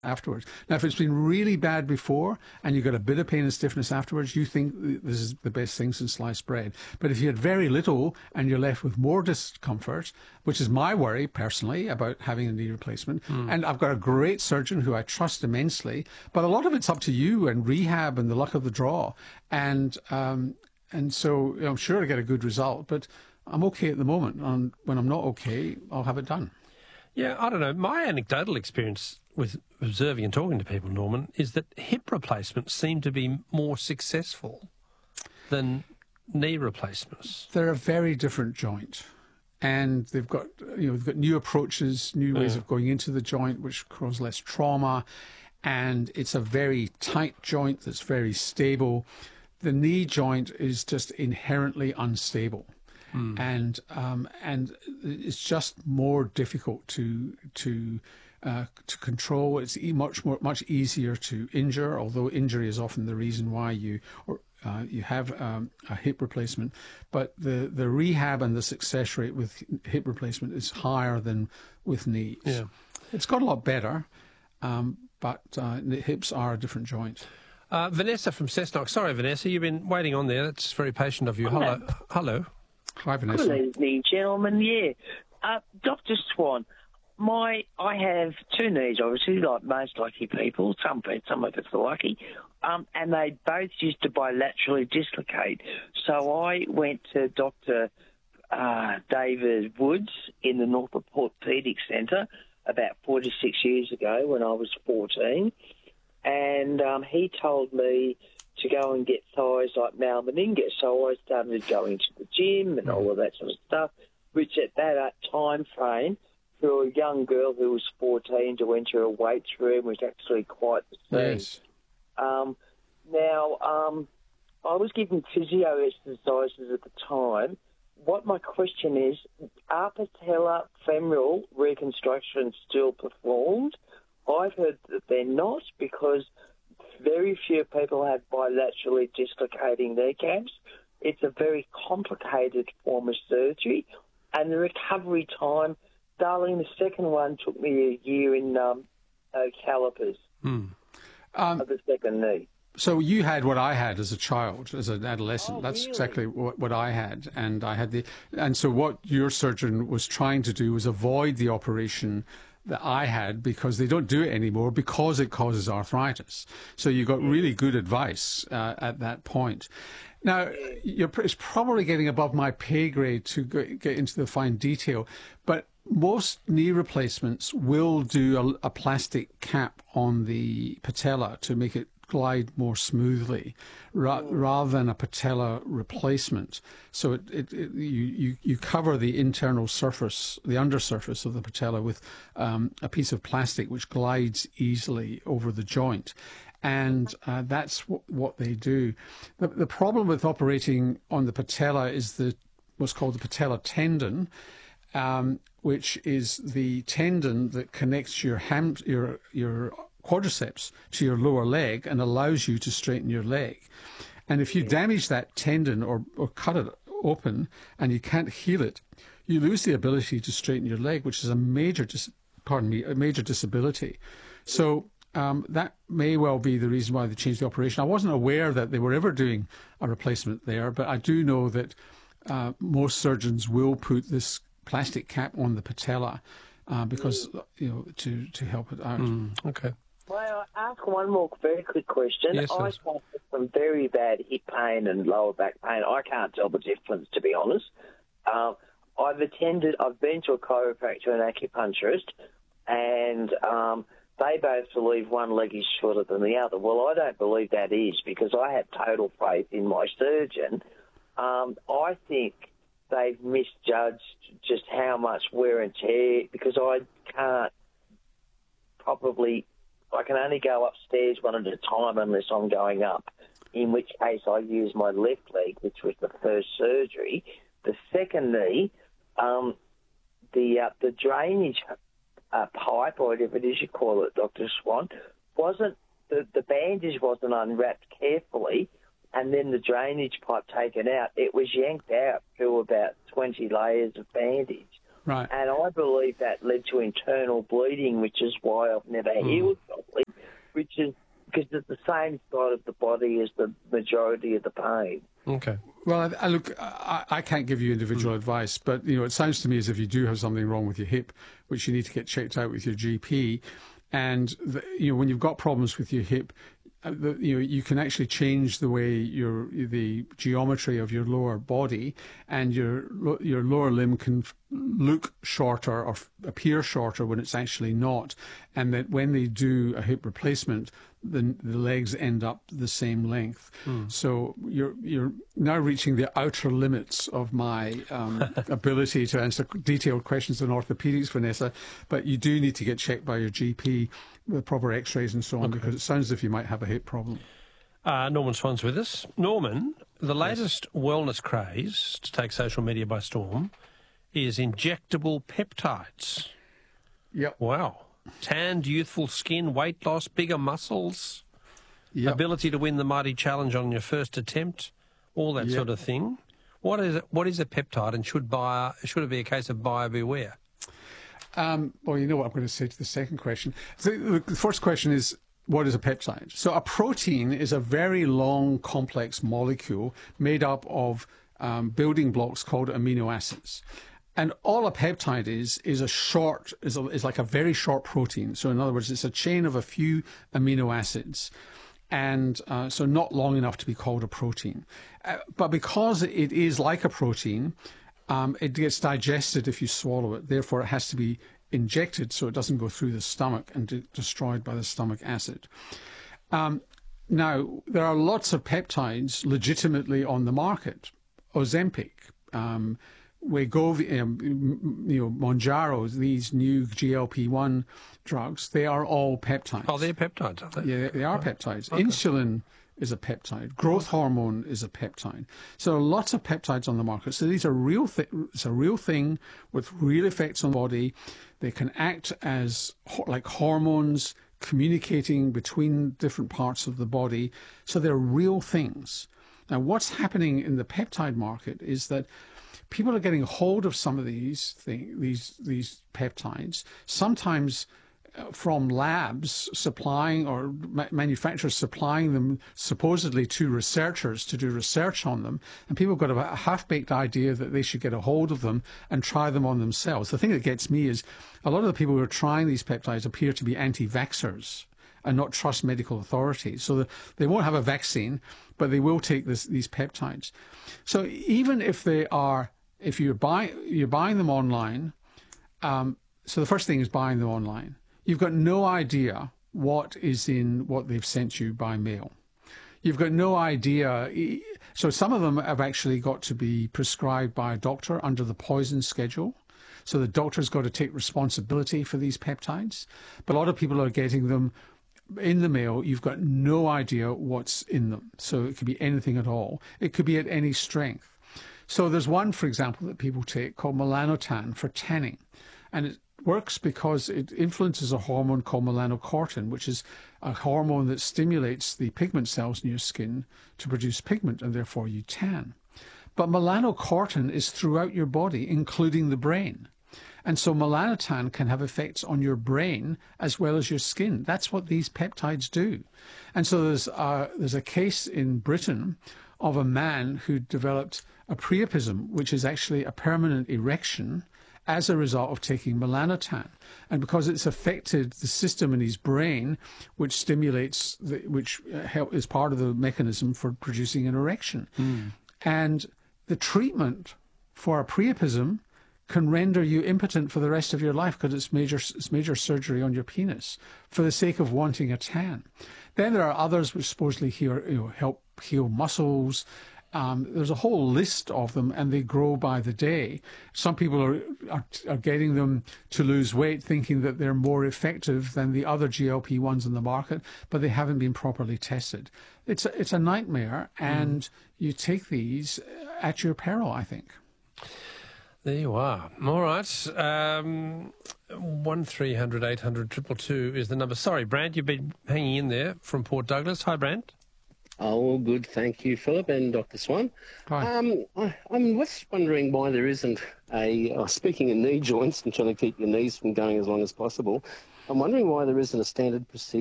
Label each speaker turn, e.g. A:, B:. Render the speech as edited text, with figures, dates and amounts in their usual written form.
A: afterwards. Now, if it's been really bad before and you got a bit of pain and stiffness afterwards, you think this is the best thing since sliced bread. But if you had very little and you're left with more discomfort, which is my worry personally about having a knee replacement, and I've got a great surgeon who I trust immensely, but a lot of it's up to you and rehab and the luck of the draw. And so I'm sure I get a good result, but I'm okay at the moment. And when I'm not okay, I'll have it done.
B: Yeah, I don't know. My anecdotal experience with observing and talking to people, Norman, is that hip replacements seem to be more successful than knee replacements.
A: They're a very different joint, and they've got new approaches, new ways of going into the joint, which cause less trauma, and it's a very tight joint that's very stable. The knee joint is just inherently unstable. And it's just more difficult to control. It's much easier to injure, although injury is often the reason why you have a hip replacement. But the rehab and the success rate with hip replacement is higher than with knees.
B: Yeah.
A: It's got a lot better, but the hips are a different joint.
B: Vanessa from Cessnock. Sorry, Vanessa, you've been waiting on there. That's very patient of you. Hello.
A: Hi, Vanessa.
C: Good evening, gentlemen. Yeah. Dr. Swan, I have two knees, obviously, like most lucky people. Some of us are lucky. And they both used to bilaterally dislocate. So I went to Dr. David Woods in the Norfolk Orthopaedic Centre about 46 years ago when I was 14. And he told me to go and get thighs like Mal Meninga. So I started going to the gym and all of that sort of stuff, which at that time frame, for a young girl who was 14 to enter a weights room was actually quite the thing.
A: Yes.
C: Now, I was given physio exercises at the time. What my question is, are patella femoral reconstructions still performed? I've heard that they're not, because very few people have bilaterally dislocating kneecaps. It's a very complicated form of surgery, and the recovery time, darling, the second one took me a year in calipers of the second knee.
A: So you had what I had as a child, as an adolescent.
C: Oh,
A: That's
C: really?
A: exactly what I had, and so what your surgeon was trying to do was avoid the operation that I had, because they don't do it anymore because it causes arthritis. So you got really good advice at that point. Now, it's probably getting above my pay grade to get into the fine detail, but most knee replacements will do a plastic cap on the patella to make it glide more smoothly, rather than a patella replacement. So you cover the internal surface, the undersurface of the patella, with a piece of plastic which glides easily over the joint. And that's what they do. The problem with operating on the patella is what's called the patella tendon, which is the tendon that connects your quadriceps to your lower leg and allows you to straighten your leg. And if you damage that tendon or cut it open and you can't heal it, you lose the ability to straighten your leg, which is a major disability. So that may well be the reason why they changed the operation. I wasn't aware that they were ever doing a replacement there, but I do know that most surgeons will put this plastic cap on the patella because to help it out.
B: Okay.
C: Well, I ask one more very quick question.
B: Yes,
C: I suffer from very bad hip pain and lower back pain. I can't tell the difference, to be honest. I've been to a chiropractor and acupuncturist, and they both believe one leg is shorter than the other. Well, I don't believe that is, because I have total faith in my surgeon. I think they've misjudged just how much wear and tear, because I can only go upstairs one at a time unless I'm going up, in which case I use my left leg, which was the first surgery. The second knee, the drainage pipe, or whatever it is you call it, Dr. Swan, the bandage wasn't unwrapped carefully, and then the drainage pipe taken out. It was yanked out through about 20 layers of bandage.
A: Right.
C: And I believe that led to internal bleeding, which is why I've never healed properly. is because it's the same side of the body as the majority of the pain.
B: Okay.
A: Well, I can't give you individual advice, but it sounds to me as if you do have something wrong with your hip, which you need to get checked out with your GP. And when you've got problems with your hip, you can actually change the way the geometry of your lower body, and your lower limb can look shorter or appear shorter when it's actually not, and that when they do a hip replacement, the legs end up the same length. So you're now reaching the outer limits of my ability to answer detailed questions on orthopedics, Vanessa, but you do need to get checked by your GP with proper x-rays and so on, because it sounds as if you might have a hip problem.
B: Norman Swan's with us. Norman, the latest wellness craze to take social media by storm is injectable peptides.
A: Yep.
B: Wow. Tanned, youthful skin, weight loss, bigger muscles, ability to win the mighty challenge on your first attempt, all that sort of thing. What is a peptide, and should it be a case of buyer beware?
A: Well, you know what I'm going to say to the second question. So the first question is, what is a peptide? So a protein is a very long, complex molecule made up of building blocks called amino acids. And all a peptide is like a very short protein. So in other words, it's a chain of a few amino acids, and so not long enough to be called a protein. But because it is like a protein, it gets digested if you swallow it. Therefore, it has to be injected so it doesn't go through the stomach and destroyed by the stomach acid. Now, there are lots of peptides legitimately on the market. Ozempic, Wegovy, Mounjaro, these new GLP-1 drugs, they are all peptides.
B: Oh, they're peptides, aren't they?
A: Yeah, they are peptides.
B: Okay.
A: Insulin is a peptide. Growth hormone is a peptide. So lots of peptides on the market. So these are it's a real thing with real effects on the body. They can act as like hormones communicating between different parts of the body. So they're real things. Now, what's happening in the peptide market is that people are getting hold of some of these peptides, sometimes from labs supplying or manufacturers supplying them supposedly to researchers to do research on them, and people have got a half-baked idea that they should get a hold of them and try them on themselves. The thing that gets me is a lot of the people who are trying these peptides appear to be anti-vaxxers and not trust medical authorities. So they won't have a vaccine, but they will take these peptides. So even if you're buying them online, so the first thing is buying them online. You've got no idea what is in what they've sent you by mail. You've got no idea. So some of them have actually got to be prescribed by a doctor under the poison schedule. So the doctor's got to take responsibility for these peptides. But a lot of people are getting them in the mail. You've got no idea what's in them. So it could be anything at all. It could be at any strength. So there's one, for example, that people take called melanotan for tanning. And it works because it influences a hormone called melanocortin, which is a hormone that stimulates the pigment cells in your skin to produce pigment, and therefore you tan. But melanocortin is throughout your body, including the brain. And so melanotan can have effects on your brain as well as your skin. That's what these peptides do. And so there's a case in Britain of a man who developed a priapism, which is actually a permanent erection as a result of taking melanotan. And because it's affected the system in his brain, which stimulates, which is part of the mechanism for producing an erection. And the treatment for a priapism can render you impotent for the rest of your life because it's major surgery on your penis for the sake of wanting a tan. Then there are others which supposedly help heal muscles. There's a whole list of them, and they grow by the day. Some people are getting them to lose weight, thinking that they're more effective than the other GLP-1s in the market, but they haven't been properly tested. It's a nightmare, and you take these at your peril, I think.
B: There you are. All right. 1300 800 222 is the number. Sorry, Brant, you've been hanging in there from Port Douglas. Hi, Brant.
D: Oh, good. Thank you, Philip and Dr. Swan.
A: Hi.
D: I'm just wondering why there isn't speaking of knee joints and trying to keep your knees from going as long as possible, I'm wondering why there isn't a standard procedure